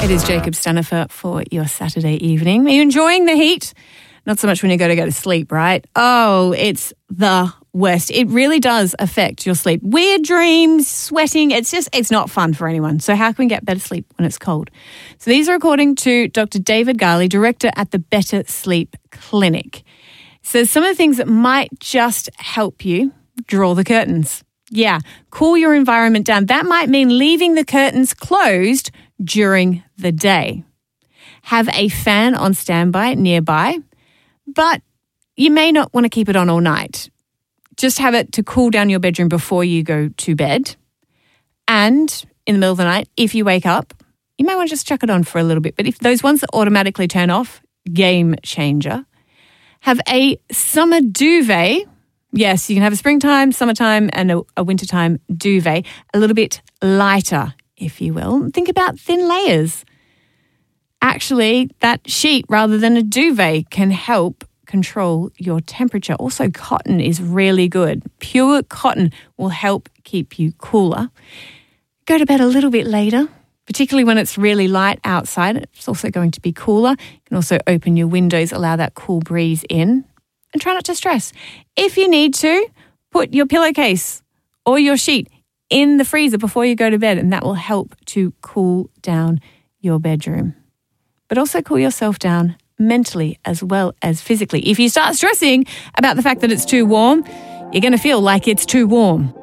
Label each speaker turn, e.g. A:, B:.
A: It is Jacob Stanifer for your Saturday evening. Are you enjoying the heat? Not so much when you go to sleep, right? Oh, it's the worst. It really does affect your sleep. Weird dreams, sweating, it's not fun for anyone. So how can we get better sleep when it's cold? So these are according to Dr. David Garley, director at the Better Sleep Clinic. So some of the things that might just help you: draw the curtains. Yeah, cool your environment down. That might mean leaving the curtains closed during the day. Have a fan on standby nearby, but you may not want to keep it on all night. Just have it to cool down your bedroom before you go to bed. And in the middle of the night, if you wake up, you may want to just chuck it on for a little bit. But if those ones that automatically turn off, game changer. Have a summer duvet. Yes, you can have a springtime, summertime, and a wintertime duvet, a little bit lighter, if you will. Think about thin layers. Actually, that sheet rather than a duvet can help control your temperature. Also, cotton is really good. Pure cotton will help keep you cooler. Go to bed a little bit later, particularly when it's really light outside. It's also going to be cooler. You can also open your windows, allow that cool breeze in. And try not to stress. If you need to, put your pillowcase or your sheet in the freezer before you go to bed, and that will help to cool down your bedroom. But also cool yourself down mentally as well as physically. If you start stressing about the fact that it's too warm, you're going to feel like it's too warm.